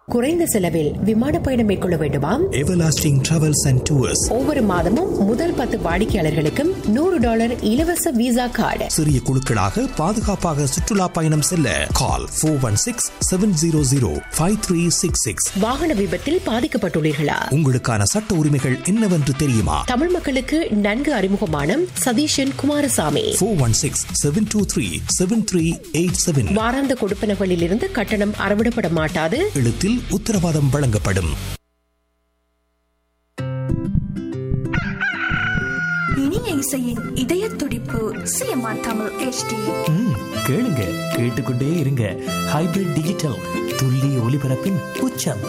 குறைந்த செலவில் விமான பயணம் மேற்கொள்ள வேண்டுமா? எவர்லாஸ்டிங் டிராவல்ஸ் அண்ட் டூர்ஸ் ஒவ்வொரு மாதமும் முதல் 10 வாடிக்கையாளர்களுக்கும் $100 இலவச விசா கார்டு. சிறிய குழுக்களாக பாதுகாப்பாக சுற்றுலா பயணம் செல்ல கால் 416-700-5366. வாகன விபத்தில் பாதிக்கப்பட்டுள்ளீர்களா? உங்களுக்கான சட்ட உரிமைகள் என்னவென்று தெரியுமா? தமிழ் மக்களுக்கு நன்கு அறிமுகமான சதீஷன் குமாரசாமி. 416-723-7387. வாராந்த கொடுப்பனகளில் இருந்து கட்டணம் அறவிடப்பட மாட்டாது. எழுத்தில் உத்தரவாதம் வழங்கப்படும். இனிய இசையின் இதய துடிப்பு சிஎம்ஆர் தமிழ் HD. கேளுங்க, கேட்டுக்கொண்டே இருங்க. ஹைபிரிட் டிஜிட்டல் துல்லிய ஒலிபரப்பின் உச்சம்.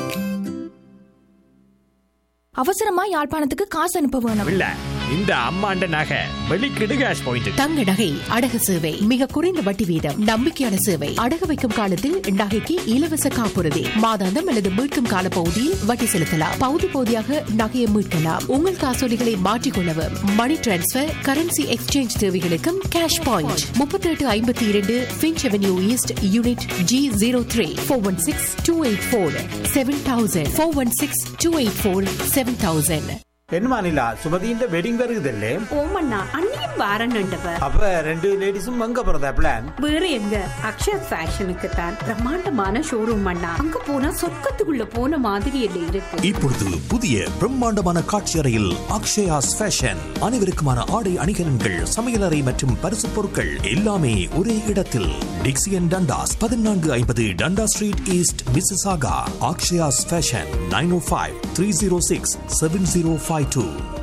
அவசரமா யாழ்ப்பாணத்துக்கு காசு அனுப்ப வேணும். இல்ல, இந்த அம்மாண்ட நகை வெளிக்கிடு கேஷ் பாயிண்ட். தங்க நகை அடகு சேவை மிக குறைந்த வட்டி வீதம், நம்பிக்கையான சேவை. அடகு வைக்கும் காலத்தில் நகைக்கு இலவச காப்புறுதி, மாதாந்தம் அல்லது மீட்கும் கால பகுதியில் வட்டி செலுத்தலாம். பகுதி பகுதியாக நகையை மீட்கலாம். உங்கள் காசோலிகளை மாற்றிக்கொள்ளவும், மணி டிரான்ஸ்பர், கரன்சி எக்ஸ்சேஞ்ச் தேவைகளுக்கும் cash point. 3852 Finch avenue east, unit G03. 416-284-7000. 416-284-7000. என்னமா நிலா, சுமதியின் வெட்டிங் வருகுதல்லே? ஓமண்ணா, அண்ணியும் வாரன்னுட்டவ. அப்ப ரெண்டு லேடிஸும் அங்க போறதா பிளான்? வேற எங்க, அக்ஷயா ஃபேஷனுக்கு தான். பிரம்மாண்டமான ஷோரூம் அண்ணா. அங்க போனா சொர்க்கத்துக்குள்ள போன மாதிரி இல்ல இருக்கு. இப்பொழுது புதிய பிரம்மாண்டமான காட்சி அறையில் அக்ஷயாஸ் ஃபேஷன். அனைவருக்குமான ஆடை அணிகலன்கள், சமையலறை மற்றும் பரிசு பொருட்கள் எல்லாமே ஒரே இடத்தில். டிக்சியன் Dundas 1450 டண்டா street east, Mississauga. Akshaya's fashion 905-306-7052.